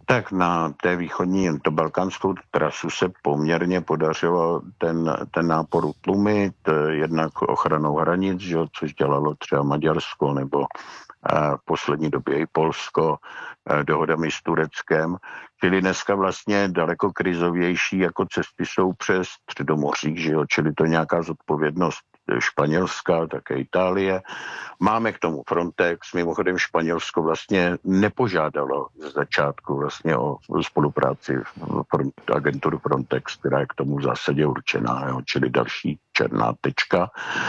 Tak na té východní, to balkánskou trasu se poměrně podařilo ten nápor utlumit, jednak ochranou hranic, že, což dělalo třeba Maďarsko nebo v poslední době i Polsko, dohodami s Tureckem. Čili dneska vlastně daleko krizovější jako cesty jsou přes Středomoří, že jo? Čili to je nějaká zodpovědnost Španělska, také Itálie. Máme k tomu Frontex, mimochodem Španělsko vlastně nepožádalo z začátku vlastně o spolupráci agenturu Frontex, která je k tomu v zásadě určená, jo? Čili další černá tečka.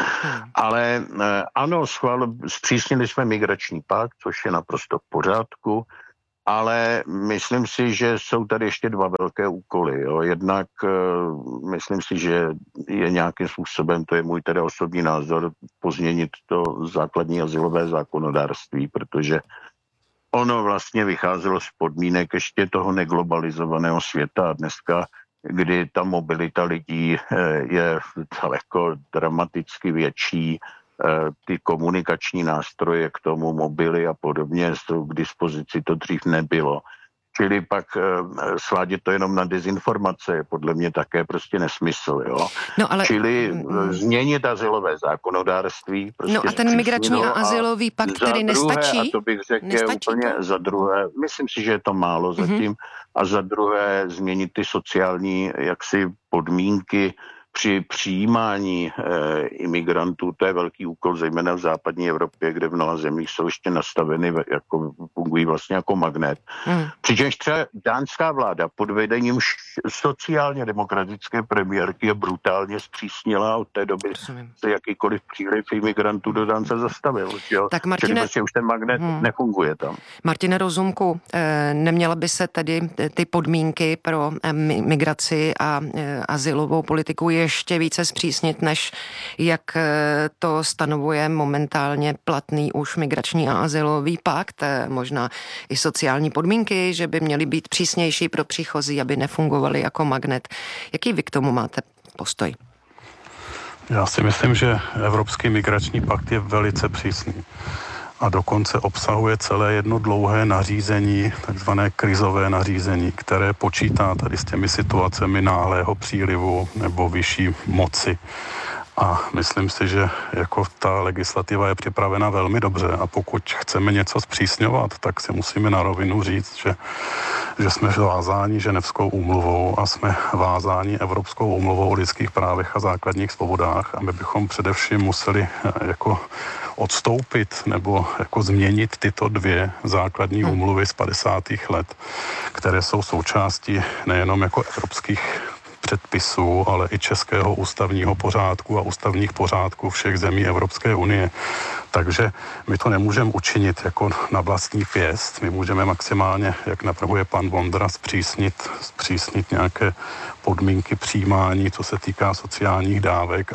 Ale ano, zpřísnili jsme migrační pakt, což je naprosto v pořádku, ale myslím si, že jsou tady ještě dva velké úkoly. Jo. Jednak myslím si, že je nějakým způsobem, to je můj teda osobní názor, pozměnit to základní azylové zákonodárství, protože ono vlastně vycházelo z podmínek ještě toho neglobalizovaného světa dneska, kdy ta mobilita lidí je daleko dramaticky větší, ty komunikační nástroje k tomu, mobily a podobně jsou k dispozici, to dřív nebylo. Čili pak svádět to jenom na dezinformace je podle mě také prostě nesmysl. Jo? No, ale... Čili změnit azylové zákonodárství. Prostě no a ten migrační a azylový pakt tedy nestačí? A to bych řekl je úplně to? Za druhé, myslím si, že je to málo zatím, a za druhé změnit ty sociální jaksi podmínky při přijímání imigrantů. To je velký úkol, zejména v západní Evropě, kde v mnoha zemích jsou ještě nastaveny, jako, fungují vlastně jako magnet. Přičemž třeba dánská vláda pod vedením sociálně demokratické premiérky je brutálně zpřísnila, od té doby se jakýkoliv příliv imigrantů do Dánce zastavil. Jo? Tak Martine, čili vlastně už ten magnet nefunguje tam. Martine Rozumku, neměla by se tedy ty podmínky pro migraci a azylovou politiku ještě více zpřísnit, než jak to stanovuje momentálně platný už migrační a azylový pakt, možná i sociální podmínky, že by měly být přísnější pro příchozí, aby nefungovaly jako magnet. Jaký vy k tomu máte postoj? Já si myslím, že Evropský migrační pakt je velice přísný a dokonce obsahuje celé jedno dlouhé nařízení, takzvané krizové nařízení, které počítá tady s těmi situacemi náhlého přílivu nebo vyšší moci. A myslím si, že jako ta legislativa je připravena velmi dobře a pokud chceme něco zpřísňovat, tak si musíme na rovinu říct, že jsme vázáni Ženevskou úmluvou a jsme vázáni Evropskou úmluvou o lidských právech a základních svobodách a my bychom především museli jako odstoupit nebo jako změnit tyto dvě základní úmluvy z 50. let, které jsou součástí nejenom jako evropských předpisů, ale i českého ústavního pořádku a ústavních pořádků všech zemí Evropské unie. Takže my to nemůžeme učinit jako na vlastní pěst. My můžeme maximálně, jak navrhuje pan Vondra, zpřísnit nějaké podmínky přijímání, co se týká sociálních dávek,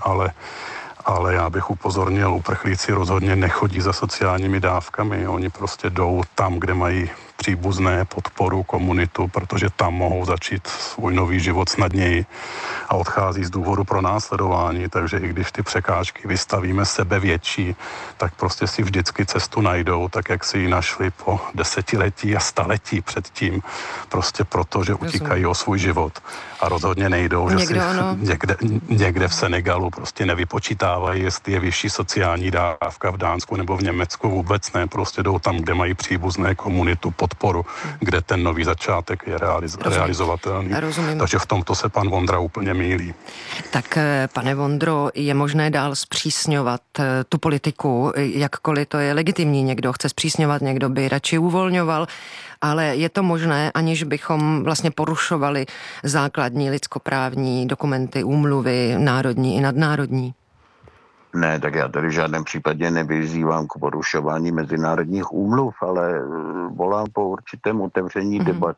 ale já bych upozornil, uprchlíci rozhodně nechodí za sociálními dávkami. Oni prostě jdou tam, kde mají příbuzné, podporu, komunitu, protože tam mohou začít svůj nový život snadněji a odchází z důvodu pro následování, takže i když ty překážky vystavíme sebe větší, tak prostě si vždycky cestu najdou, tak jak si ji našli po desetiletí a staletí předtím, prostě proto, že utíkají o svůj život a rozhodně nejdou, že si někde v Senegalu prostě nevypočítávají, jestli je vyšší sociální dávka v Dánsku nebo v Německu, vůbec ne, prostě jdou tam, kde mají příbuzné, komunitu, podporu, kde ten nový začátek je realizovatelný. Rozumím. Takže v tomto se pan Vondra úplně mýlí. Tak, pane Vondro, je možné dál zpřísňovat tu politiku, jakkoliv to je legitimní. Někdo chce zpřísňovat, někdo by radši uvolňoval, ale je to možné, aniž bychom vlastně porušovali základní lidskoprávní dokumenty, úmluvy, národní i nadnárodní? Ne, tak já tady v žádném případě nevyzývám k porušování mezinárodních úmluv, ale volám po určitém otevření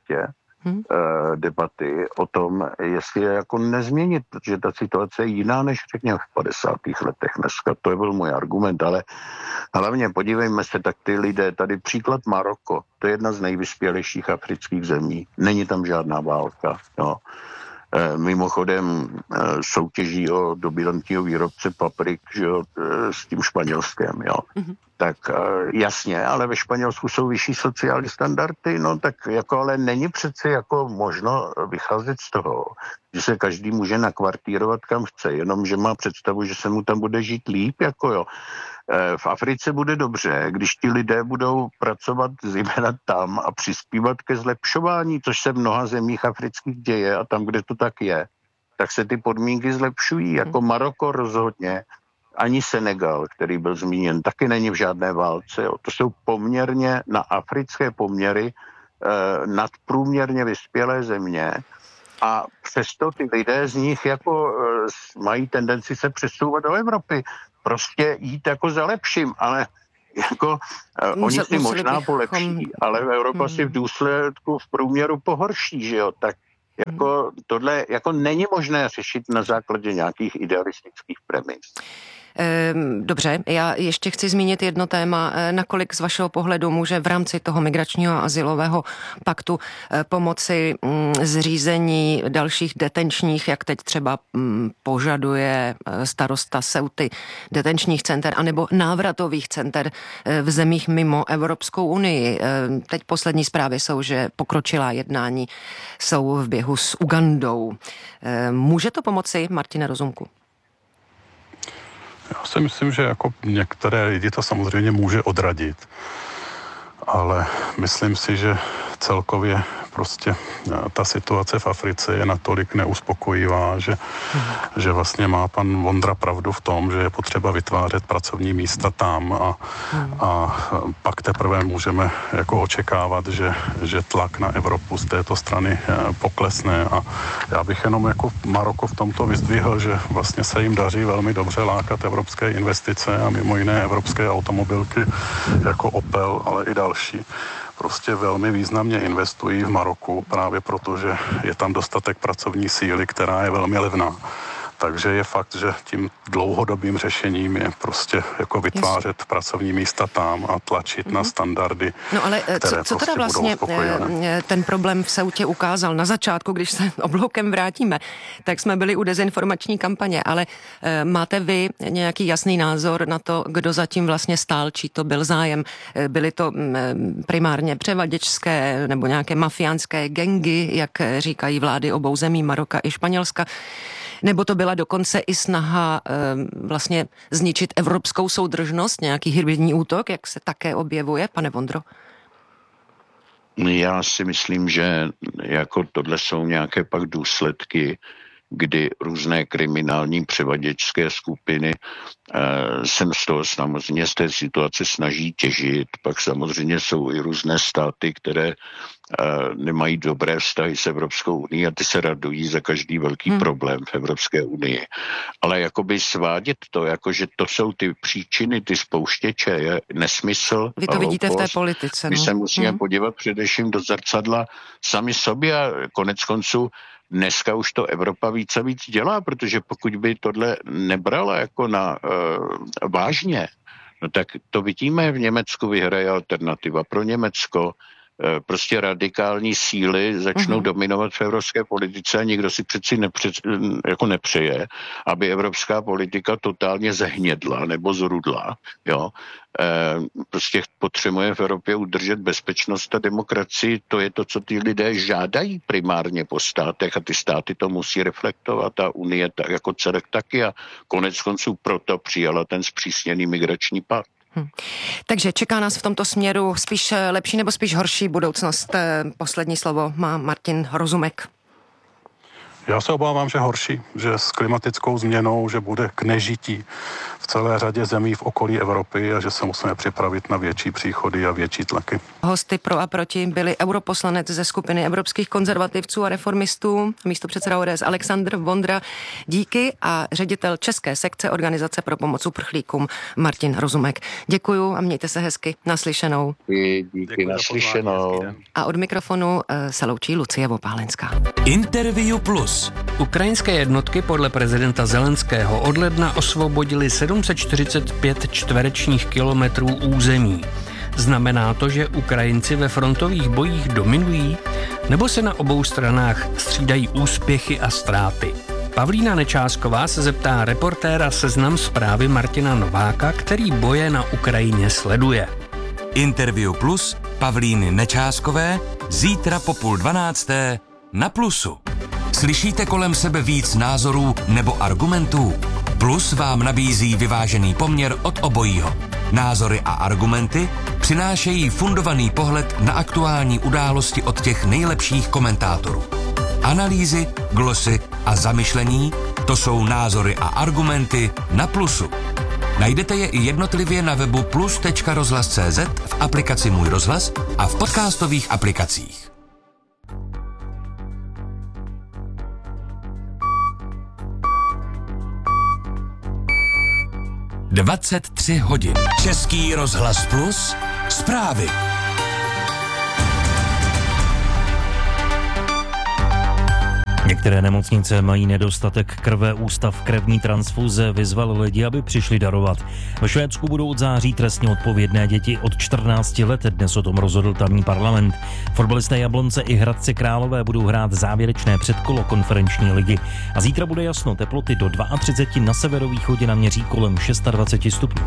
debaty o tom, jestli je jako nezměnit, protože ta situace je jiná, než řekněme v 50. letech dneska. To je byl můj argument, ale hlavně podívejme se, tak ty lidé, tady příklad Maroko, to je jedna z nejvyspělejších afrických zemí. Není tam žádná válka, jo. Mimochodem soutěží o dominantního výrobce paprik, že jo, s tím Španělskem, jo. tak jasně, ale ve Španělsku jsou vyšší sociální standardy, no tak jako ale není přeci jako možno vycházet z toho, že se každý může nakvartírovat kam chce, jenom že má představu, že se mu tam bude žít líp, jako jo. V Africe bude dobře, když ti lidé budou pracovat zejména tam a přispívat ke zlepšování, což se v mnoha zemích afrických děje a tam, kde to tak je, tak se ty podmínky zlepšují, jako Maroko rozhodně, ani Senegal, který byl zmíněn, taky není v žádné válce. Jo. To jsou poměrně na africké poměry nadprůměrně vyspělé země a přesto ty lidé z nich jako mají tendenci se přesouvat do Evropy. Prostě jít jako za lepším, ale jako oni si možná polepší, ale Evropa si v důsledku v průměru pohorší, že jo, tak jako tohle jako není možné řešit na základě nějakých idealistických premis. Dobře, já ještě chci zmínit jedno téma, nakolik z vašeho pohledu může v rámci toho migračního a azylového paktu pomoci zřízení dalších detenčních, jak teď třeba požaduje starosta Ceuty, detenčních center anebo návratových center v zemích mimo Evropskou unii. Teď poslední zprávy jsou, že pokročilá jednání jsou v běhu s Ugandou. Může to pomoci, Martine Rozumku? Já si myslím, že jako některé lidi to samozřejmě může odradit, ale myslím si, že celkově prostě ta situace v Africe je natolik neuspokojivá, že vlastně má pan Vondra pravdu v tom, že je potřeba vytvářet pracovní místa tam a pak teprve můžeme jako očekávat, že tlak na Evropu z této strany poklesne a já bych jenom jako Maroko v tomto vyzdvihl, že vlastně se jim daří velmi dobře lákat evropské investice a mimo jiné evropské automobilky jako Opel, ale i další. Prostě velmi významně investují v Maroku právě proto, že je tam dostatek pracovní síly, která je velmi levná. Takže je fakt, že tím dlouhodobým řešením je prostě jako vytvářet pracovní místa tam a tlačit na standardy, no ale které co teda vlastně ten problém v Ceutě ukázal na začátku, když se obloukem vrátíme, tak jsme byli u dezinformační kampaně, ale máte vy nějaký jasný názor na to, kdo zatím vlastně stál, či to byl zájem? Byly to primárně převaděčské nebo nějaké mafiánské gangy, jak říkají vlády obou zemí, Maroka i Španělska? Nebo to byla dokonce i snaha vlastně zničit evropskou soudržnost, nějaký hybridní útok, jak se také objevuje, pane Vondro? Já si myslím, že jako tohle jsou nějaké pak důsledky, kdy různé kriminální převaděčské skupiny se z toho samozřejmě z té situace snaží těžit. Pak samozřejmě jsou i různé státy, které nemají dobré vztahy s Evropskou unii a ty se radují za každý velký problém v Evropské unii. Ale jakoby svádět to, jakože to jsou ty příčiny, ty spouštěče, je nesmysl. Vy to vidíte v té politice. My se musíme podívat především do zrcadla sami sobě a konec konců dneska už to Evropa víc a víc dělá, protože pokud by tohle nebrala jako na vážně, no tak to vidíme, v Německu vyhraje alternativa pro Německo. Prostě radikální síly začnou dominovat v evropské politice a nikdo si přeci nepřeje, aby evropská politika totálně zehnědla nebo zrudla. Jo? Prostě potřebuje v Evropě udržet bezpečnost a demokracii. To je to, co ty lidé žádají primárně po státech a ty státy to musí reflektovat a Unie tak jako celek taky a konec konců proto přijala ten zpřísněný migrační pakt. Takže čeká nás v tomto směru spíš lepší nebo spíš horší budoucnost? Poslední slovo má Martin Rozumek. Já se obávám, že horší, že s klimatickou změnou, že bude k nežití v celé řadě zemí v okolí Evropy a že se musíme připravit na větší příchody a větší tlaky. Hosty pro a proti byli europoslanec ze skupiny evropských konzervativců a reformistů, místopředseda ODS Alexandr Vondra, díky, a ředitel české sekce Organizace pro pomoc uprchlíkům Martin Rozumek. Děkuju a mějte se hezky. Naslyšenou. Díky, naslyšenou. A od mikrofonu se loučí Lucie Vopálenská. Interview Plus. Ukrajinské jednotky podle prezidenta Zelenského od ledna osvobodili 745 čtverečních kilometrů území. Znamená to, že Ukrajinci ve frontových bojích dominují, nebo se na obou stranách střídají úspěchy a ztráty? Pavlína Nečásková se zeptá reportéra Seznam Zprávy Martina Nováka, který boje na Ukrajině sleduje. Interview Plus Pavlíny Nečáskové zítra po 11:30 na Plusu. Slyšíte kolem sebe víc názorů nebo argumentů? Plus vám nabízí vyvážený poměr od obojího. Názory a argumenty přinášejí fundovaný pohled na aktuální události od těch nejlepších komentátorů. Analýzy, glosy a zamyšlení, to jsou názory a argumenty na Plusu. Najdete je i jednotlivě na webu plus.rozhlas.cz, v aplikaci Můj rozhlas a v podcastových aplikacích. ...23 hodin. Český rozhlas Plus, zprávy. Některé nemocnice mají nedostatek krve, ústav krevní transfuze vyzval lidi, aby přišli darovat. Ve Švédsku budou od září trestně odpovědné děti od 14 let, dnes o tom rozhodl tamní parlament. Fotbalisté Jablonce i Hradce Králové budou hrát závěrečné předkolo konferenční ligy. A zítra bude jasno, teploty do 32 na severovýchodě naměří kolem 26 stupňů.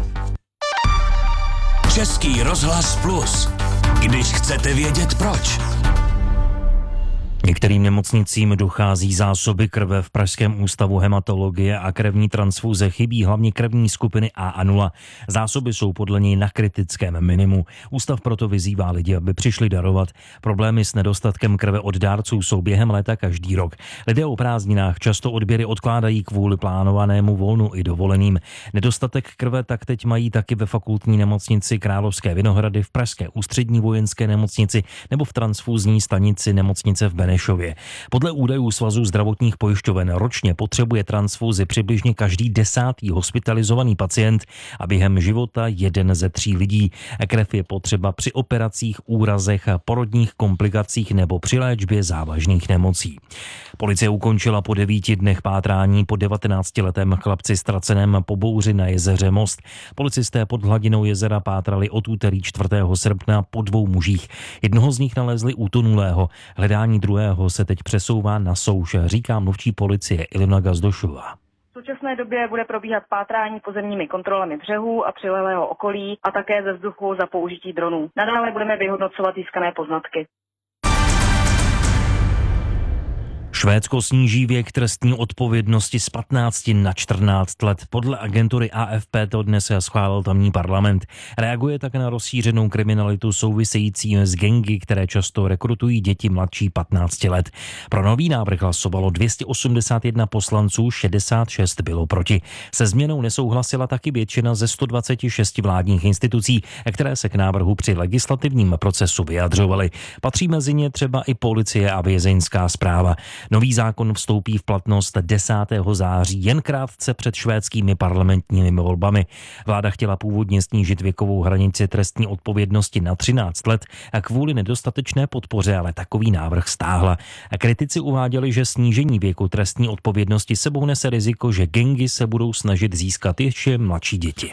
Český rozhlas Plus, když chcete vědět proč. Některým nemocnicím dochází zásoby krve. V Pražském ústavu hematologie a krevní transfuze chybí hlavně krevní skupiny A a 0. Zásoby jsou podle něj na kritickém minimu. Ústav proto vyzývá lidi, aby přišli darovat. Problémy s nedostatkem krve od dárců jsou během léta každý rok. Lidé o prázdninách často odběry odkládají kvůli plánovanému volnu i dovoleným. Nedostatek krve tak teď mají taky ve fakultní nemocnici Královské Vinohrady, v Pražské ústřední vojenské nemocnici nebo v transfuzní stanici nemocnice v Benešově. Podle údajů Svazu zdravotních pojišťoven ročně potřebuje transfuzi přibližně každý 10. hospitalizovaný pacient a během života 1 ze 3 lidí. Krev je potřeba při operacích, úrazech, porodních komplikacích nebo při léčbě závažných nemocí. Policie ukončila po 9 dnech pátrání po 19letém chlapci ztraceném po bouři na jezeře Most. Policisté pod hladinou jezera pátrali od úterý 4. srpna po 2 mužích. Jednoho z nich nalezli utonulého. Hledání druhého se teď přesouvá na souš, říká mluvčí policie Ilona Gazdošová. V současné době bude probíhat pátrání pozemními kontrolami břehů a přilehlého okolí a také ze vzduchu za použití dronů. Nadále budeme vyhodnocovat získané poznatky. Švédsko sníží věk trestní odpovědnosti z 15 na 14 let. Podle agentury AFP to dnes schválil tamní parlament. Reaguje tak na rozšířenou kriminalitu související s gangy, které často rekrutují děti mladší 15 let. Pro nový návrh hlasovalo 281 poslanců, 66 bylo proti. Se změnou nesouhlasila taky většina ze 126 vládních institucí, které se k návrhu při legislativním procesu vyjadřovaly. Patří mezi ně třeba i policie a vězeňská správa. Nový zákon vstoupí v platnost 10. září, jen krátce před švédskými parlamentními volbami. Vláda chtěla původně snížit věkovou hranici trestní odpovědnosti na 13 let a kvůli nedostatečné podpoře ale takový návrh stáhla. A kritici uváděli, že snížení věku trestní odpovědnosti sebou nese riziko, že gangy se budou snažit získat ještě mladší děti.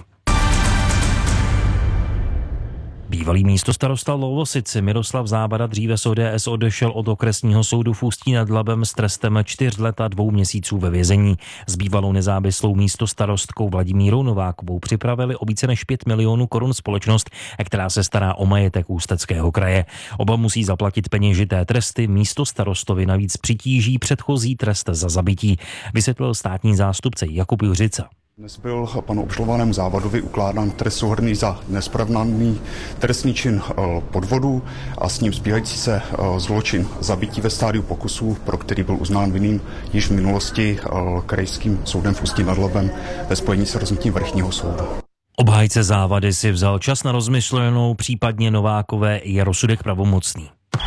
Bývalý místostarosta Lovosice Miroslav Zábada dříve z ODS odešel od okresního soudu v Ústí nad Labem s trestem 4 let a 2 měsíců ve vězení. S bývalou nezávislou místostarostkou Vladimírou Novákovou připravili o více než 5 milionů korun společnost, která se stará o majetek Ústeckého kraje. Oba musí zaplatit peněžité tresty, místostarostovi navíc přitíží předchozí trest za zabití, vysvětlil státní zástupce Jakub Juřica. Dnes byl panu obžalovanému Závadovi ukládán trest souhrnný za nespravný trestný čin podvodu a s ním spíhající se zločin zabití ve stádiu pokusu, pro který byl uznán vinným již v minulosti krajským soudem v Ústí nad Labem ve spojení s rozhodnutím vrchního soudu. Obhájce Závady si vzal čas na rozmyšlenou, případně Novákové je rozsudek pravomocný.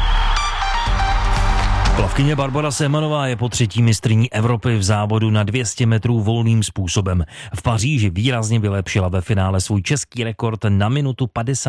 Plavkyně Barbora Semanová je po 3. mistryní Evropy v závodu na 200 metrů volným způsobem. V Paříži výrazně vylepšila ve finále svůj český rekord na minutu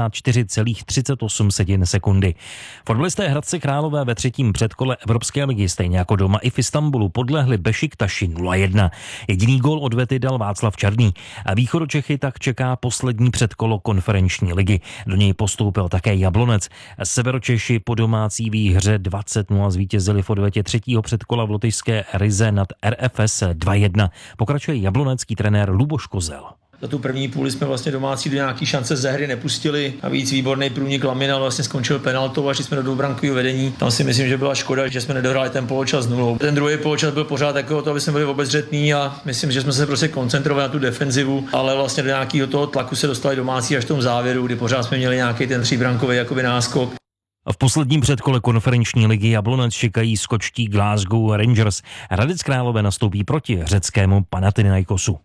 54,38 sekundy. Fotbalisté Hradce Králové ve 3. předkole Evropské ligy stejně jako doma i v Istanbulu podlehli Bešiktaši 0-1. Jediný gól odvety dal Václav Černý. A Východočechy tak čeká poslední předkolo konferenční ligy. Do něj postoupil také Jablonec. Severočeši po domácí výhře 20-0 zvítězili vítězili v odvetě třetího předkola v lotyšské Rize nad RFS 2-1. Pokračuje jablonecký trenér Luboš Kozel. Za tu první půli jsme vlastně domácí do nějaký šance ze hry nepustili a víc výborný průnik Lamina vlastně skončil penaltou a šli jsme do dvoubrankového vedení. Tam si myslím, že byla škoda, že jsme nedohráli ten poločas 0. Ten druhý poločas byl pořád takového to, aby jsme byli obezřetní a myslím, že jsme se prostě koncentrovali na tu defenzivu, ale vlastně do nějakého toho tlaku se dostali domácí až v tom závěru, kdy pořád jsme měli nějaký ten tříbrankový jakoby náskok. V posledním předkole konferenční ligy Jablonec čekají skočtí Glasgow Rangers. Hradec Králové nastoupí proti řeckému Panathinaikosu.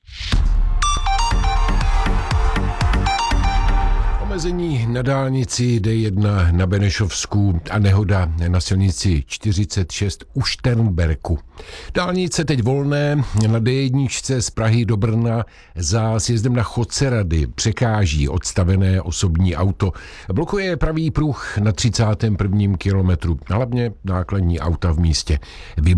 Omezení na dálnici D1 na Benešovsku a nehoda na silnici 46 u Šternberku. Dálnice teď volné na D1 z Prahy do Brna za sjezdem na Chodcerady překáží odstavené osobní auto. Blokuje pravý pruh na 31. kilometru, hlavně nákladní auta v místě.